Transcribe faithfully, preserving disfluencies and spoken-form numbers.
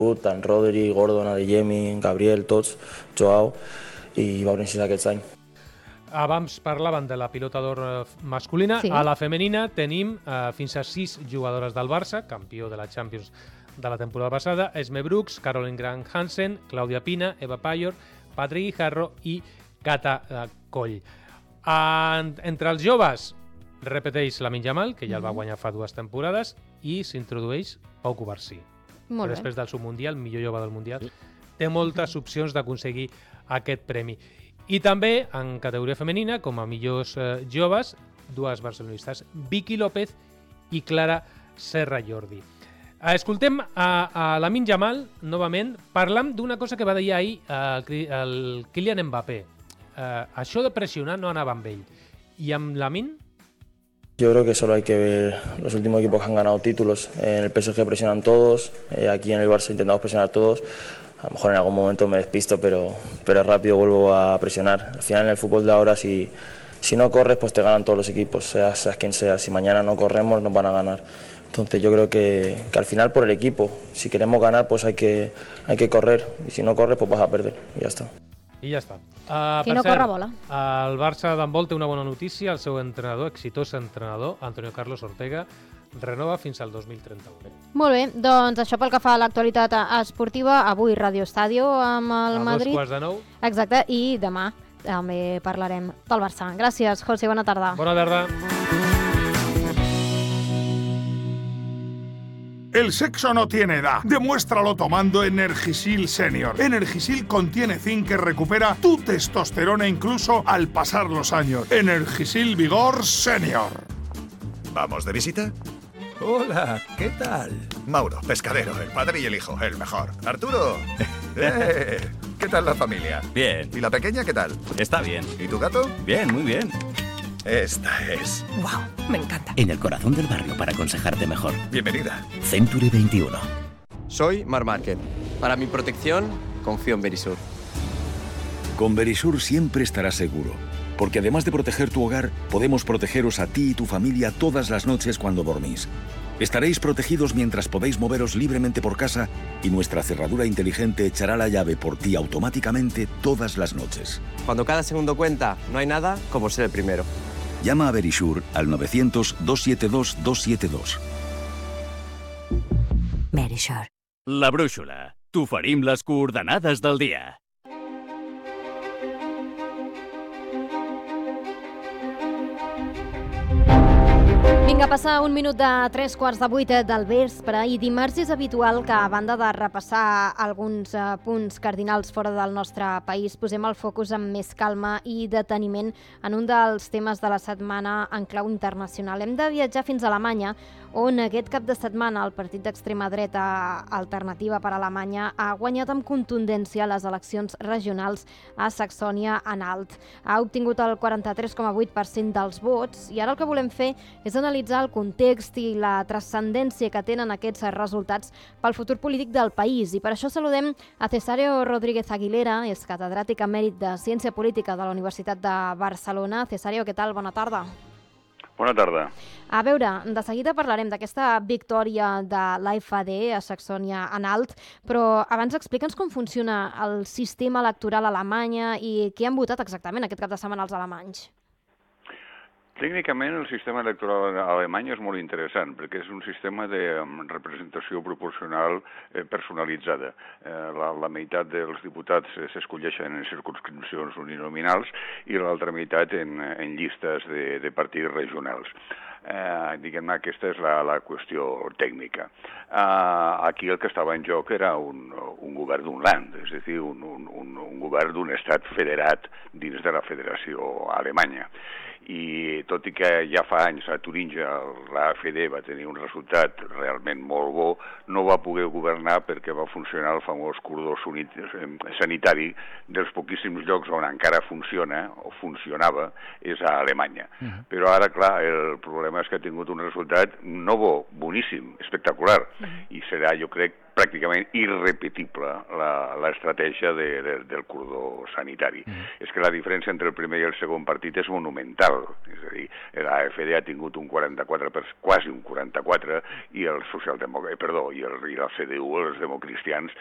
tant Rodri, Gordon, Adeyemi, Gabriel, tots, Joao, i va néixer aquest any. Abans parlaven de la pilota d'or masculina. Sí. A la femenina tenim eh, fins a sis jugadores del Barça, campió de la Champions de la temporada passada, Esme Brooks, Caroline Grant Hansen, Claudia Pina, Eva Payor, Patri Guijarro i Cata eh, Coll. En, entre els joves repeteix Lamine Yamal, que ja el va guanyar fa dues temporades, i s'introdueix Pau Cubarsí. Després del submundial, millor jove del mundial, té moltes opcions d'aconseguir aquest premi. I també, en categoria femenina, com a millors eh, joves, dues barcelonistes, Vicky López i Clara Serra Jordi. Eh, escoltem a, a Lamine Yamal, novament, parlant d'una cosa que va dir ahir eh, el Kylian Mbappé. Eh, això de pressionar no anava amb ell. I amb Lamine? Yo creo que solo hay que ver los últimos equipos que han ganado títulos. En el P S G presionan todos, eh, aquí en el Barça intentamos presionar todos. A lo mejor en algún momento me despisto, pero, pero rápido vuelvo a presionar. Al final en el fútbol de ahora, si, si no corres, pues te ganan todos los equipos, seas, seas quien sea. Si mañana no corremos, nos van a ganar. Entonces yo creo que, que al final por el equipo, si queremos ganar, pues hay que, hay que correr. Y si no corres, pues vas a perder. Y ya está. I ja està. Uh, Qui no cert, corre, vola. El Barça d'handbol té una bona notícia. El seu entrenador, exitós entrenador, Antonio Carlos Ortega, renova fins al dos mil trenta-u. Molt bé, doncs això pel que fa a l'actualitat esportiva. Avui Radio Estadio amb el a Madrid. A dos quarts de nou. Exacte, i demà també parlarem del Barça. Gràcies, José, bona tarda. Bona tarda. El sexo no tiene edad. Demuéstralo tomando Energisil Senior. Energisil contiene zinc que recupera tu testosterona incluso al pasar los años. Energisil Vigor Senior. ¿Vamos de visita? Hola, ¿qué tal? Mauro, pescadero, el padre y el hijo, el mejor. Arturo. ¡Eh! ¿Qué tal la familia? Bien. ¿Y la pequeña qué tal? Está bien. ¿Y tu gato? Bien, muy bien. Esta es. ¡Wow! Me encanta. En el corazón del barrio para aconsejarte mejor. Bienvenida. Century veintiuno. Soy Mar Márquez. Para mi protección, confío en Verisur. Con Verisur siempre estarás seguro. Porque además de proteger tu hogar, podemos protegeros a ti y tu familia todas las noches cuando dormís. Estaréis protegidos mientras podéis moveros libremente por casa y nuestra cerradura inteligente echará la llave por ti automáticamente todas las noches. Cuando cada segundo cuenta, no hay nada como ser el primero. Llama a Verisur al novecientos, dos siete dos, dos siete dos. Verisur. La brúixola. T'oferim les coordenades del dia. Vinga, passa un minut de tres quarts de vuit del vespre i dimarts és habitual que, a banda de repassar alguns uh, punts cardinals fora del nostre país, posem el focus amb més calma i deteniment en un dels temes de la setmana en clau internacional. Hem de viatjar fins a Alemanya, on aquest cap de setmana el partit d'extrema dreta Alternativa per Alemanya ha guanyat amb contundència les eleccions regionals a Saxònia-Anhalt. Ha obtingut el quaranta-tres coma vuit per cent dels vots i ara el que volem fer és analitzar el context i la transcendència que tenen aquests resultats pel futur polític del país. I per això saludem a Cesáreo Rodríguez Aguilera, és catedràtic emèrit de Ciència Política de la Universitat de Barcelona. Cesáreo, què tal? Bona tarda. Bona tarda. A veure, de seguida parlarem d'aquesta victòria de l'A F D a Saxònia-Anhalt, però abans explica'ns com funciona el sistema electoral a Alemanya i què han votat exactament aquest cap de setmana els alemanys. Tècnicament el sistema electoral alemany és molt interessant perquè és un sistema de representació proporcional eh, personalitzada. Eh, la, la meitat dels diputats s'escolleixen en circunscripcions uninominals i l'altra meitat en, en llistes de, de partits regionals. Eh, diguem-ne, aquesta és la, la qüestió tècnica. Eh, aquí el que estava en joc era un, un govern d'un land, és a dir, un, un, un, un govern d'un estat federat dins de la Federació Alemanya. I tot i que ja fa anys a Turíngia l'A F D va tenir un resultat realment molt bo, no va poder governar perquè va funcionar el famós cordó sanitari dels poquíssims llocs on encara funciona o funcionava és a Alemanya. Uh-huh. Però ara, clar, el problema és que ha tingut un resultat no bo, boníssim, espectacular, uh-huh. i serà, jo crec, pràcticament irrepetible l'estratègia de, de, del cordó sanitari. Mm. És que la diferència entre el primer i el segon partit és monumental. És a dir, l'A F D ha tingut un quaranta-quatre, per, quasi un quaranta-quatre, i el socialdemòcrata, perdó, i, el, i la C D U, els democristians,